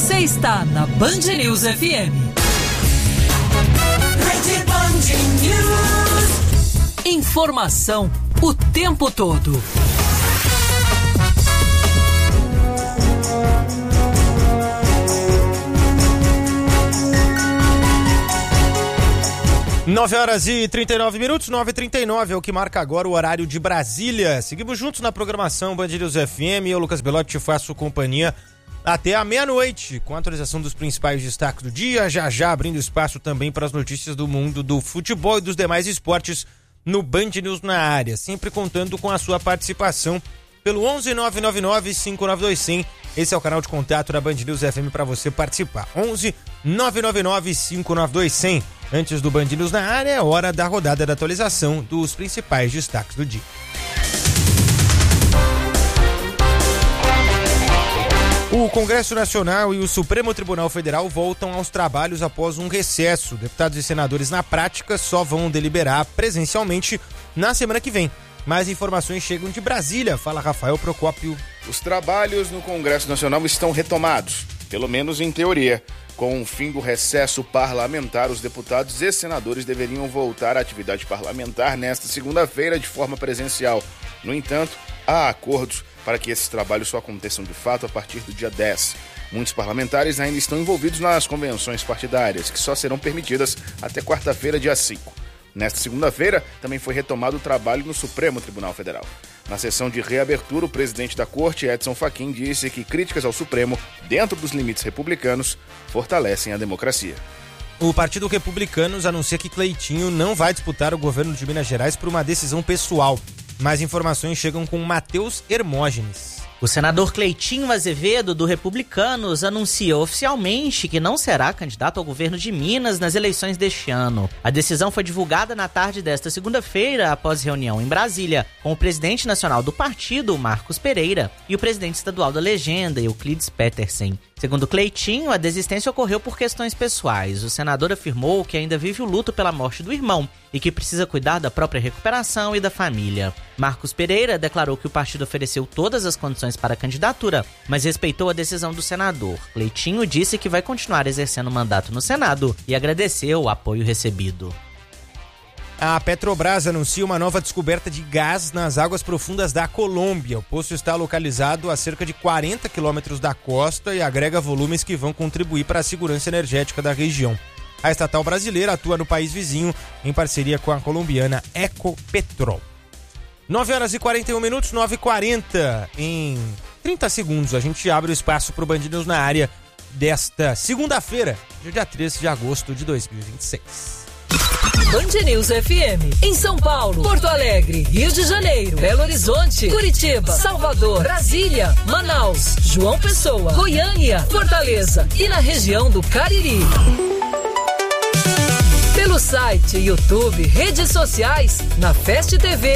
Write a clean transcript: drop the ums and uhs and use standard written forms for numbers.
Você está na Band News FM. Rede Band News. Informação o tempo todo. 9h39, 9h39 é o que marca agora o horário de Brasília. Seguimos juntos na programação Band News FM. Eu, Lucas Belotti, te faço companhia até a meia-noite, com a atualização dos principais destaques do dia, já abrindo espaço também para as notícias do mundo do futebol e dos demais esportes no Band News na área, sempre contando com a sua participação pelo 11 999 592100. Esse é o canal de contato da Band News FM para você participar. 11 999 592100. Antes do Band News na área, é hora da rodada da atualização dos principais destaques do dia. O Congresso Nacional e o Supremo Tribunal Federal voltam aos trabalhos após um recesso. Deputados e senadores, na prática, só vão deliberar presencialmente na semana que vem. Mais informações chegam de Brasília. Fala, Rafael Procópio. Os trabalhos no Congresso Nacional estão retomados, pelo menos em teoria. Com o fim do recesso parlamentar, os deputados e senadores deveriam voltar à atividade parlamentar nesta segunda-feira de forma presencial. No entanto, há acordos para que esses trabalhos só aconteçam de fato a partir do dia 10. Muitos parlamentares ainda estão envolvidos nas convenções partidárias, que só serão permitidas até quarta-feira, dia 5. Nesta segunda-feira, também foi retomado o trabalho no Supremo Tribunal Federal. Na sessão de reabertura, o presidente da Corte, Edson Fachin, disse que críticas ao Supremo, dentro dos limites republicanos, fortalecem a democracia. O Partido Republicanos anuncia que Cleitinho não vai disputar o governo de Minas Gerais por uma decisão pessoal. Mais informações chegam com Matheus Hermógenes. O senador Cleitinho Azevedo, do Republicanos, anuncia oficialmente que não será candidato ao governo de Minas nas eleições deste ano. A decisão foi divulgada na tarde desta segunda-feira, após reunião em Brasília, com o presidente nacional do partido, Marcos Pereira, e o presidente estadual da legenda, Euclides Petersen. Segundo Cleitinho, a desistência ocorreu por questões pessoais. O senador afirmou que ainda vive o luto pela morte do irmão e que precisa cuidar da própria recuperação e da família. Marcos Pereira declarou que o partido ofereceu todas as condições para a candidatura, mas respeitou a decisão do senador. Cleitinho disse que vai continuar exercendo o mandato no Senado e agradeceu o apoio recebido. A Petrobras anuncia uma nova descoberta de gás nas águas profundas da Colômbia. O poço está localizado a cerca de 40 quilômetros da costa e agrega volumes que vão contribuir para a segurança energética da região. A estatal brasileira atua no país vizinho em parceria com a colombiana Ecopetrol. 9h41, 9h40. Em 30 segundos a gente abre o espaço para o Band News na área desta segunda-feira, dia 13 de agosto de 2026. Band News FM, em São Paulo, Porto Alegre, Rio de Janeiro, Belo Horizonte, Curitiba, Salvador, Brasília, Manaus, João Pessoa, Goiânia, Fortaleza e na região do Cariri. Pelo site, YouTube, redes sociais, na Fest TV